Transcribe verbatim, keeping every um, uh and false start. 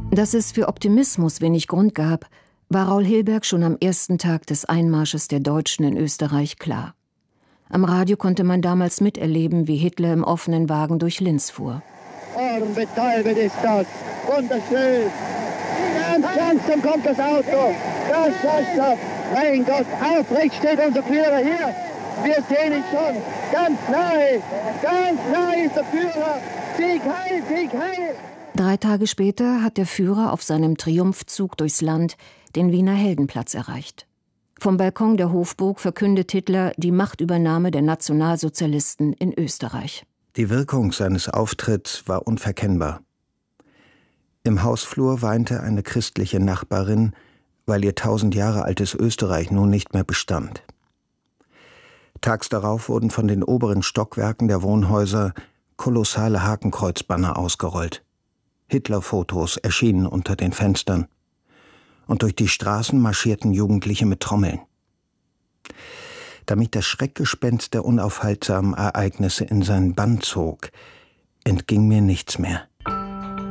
Dass es für Optimismus wenig Grund gab, war Raul Hilberg schon am ersten Tag des Einmarsches der Deutschen in Österreich klar. Am Radio konnte man damals miterleben, wie Hitler im offenen Wagen durch Linz fuhr. Ohrenbetäubend ist das. Wunderschön. Ganz langsam kommt das Auto. Das Wasser. Mein Gott, aufrecht steht unser Führer hier. Wir sehen ihn schon. Ganz nahe. Ganz nahe ist der Führer. Sieg heil, Sieg heil. Drei Tage später hat der Führer auf seinem Triumphzug durchs Land den Wiener Heldenplatz erreicht. Vom Balkon der Hofburg verkündet Hitler die Machtübernahme der Nationalsozialisten in Österreich. Die Wirkung seines Auftritts war unverkennbar. Im Hausflur weinte eine christliche Nachbarin, weil ihr tausend Jahre altes Österreich nun nicht mehr bestand. Tags darauf wurden von den oberen Stockwerken der Wohnhäuser kolossale Hakenkreuzbanner ausgerollt. Hitlerfotos erschienen unter den Fenstern. Und durch die Straßen marschierten Jugendliche mit Trommeln. Da mich das Schreckgespenst der unaufhaltsamen Ereignisse in seinen Bann zog, entging mir nichts mehr.